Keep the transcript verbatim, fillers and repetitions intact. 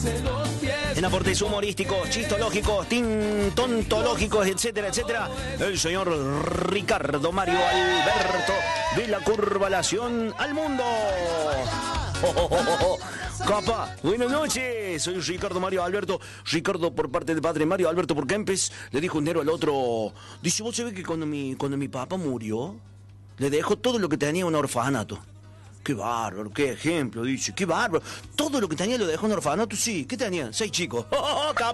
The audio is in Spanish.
En aportes humorísticos, chistológicos, tin, tontológicos, etcétera, etcétera, el señor Ricardo Mario Alberto de la Curvalación al Mundo. Oh, oh, oh, oh. Capa, buenas noches, soy Ricardo Mario Alberto. Ricardo por parte de padre, Mario Alberto por Kempes. Le dijo un nero al otro: dice, vos sabés que cuando mi, cuando mi papá murió, le dejó todo lo que tenía en un orfanato. Qué bárbaro, qué ejemplo, dice, qué bárbaro. Todo lo que tenía lo dejó en un orfanato, sí. ¿Qué tenía? Seis chicos.